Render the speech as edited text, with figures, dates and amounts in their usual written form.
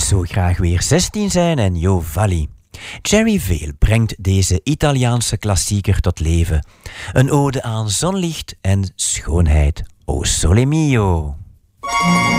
zo graag weer 16 zijn en Io Valli. Jerry Veel brengt deze Italiaanse klassieker tot leven. Een ode aan zonlicht en schoonheid. O Sole Mio.